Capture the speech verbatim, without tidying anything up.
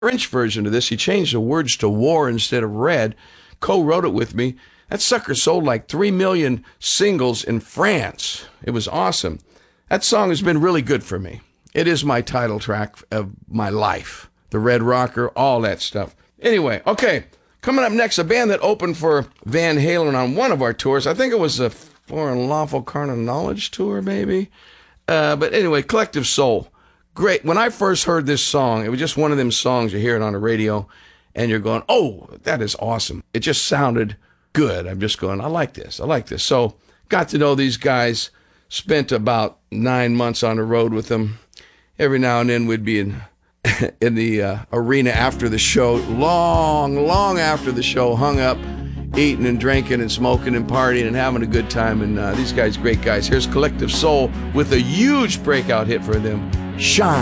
French version of this. He changed the words to war instead of red. Co-wrote it with me. That sucker sold like three million singles in France. It was awesome. That song has been really good for me. It is my title track of my life. The Red Rocker, all that stuff. Anyway, okay. Coming up next, a band that opened for Van Halen on one of our tours. I think it was a For Unlawful Carnal Knowledge tour, maybe. Uh, but anyway, Collective Soul. Great. When I first heard this song, it was just one of them songs you hear it on the radio, and you're going, oh, that is awesome. It just sounded good. I'm just going, I like this. I like this. So got to know these guys, spent about nine months on the road with them. Every now and then we'd be in in the uh, arena after the show, long, long after the show, hung up, eating and drinking and smoking and partying and having a good time. And uh, these guys, great guys. Here's Collective Soul with a huge breakout hit for them, Shine.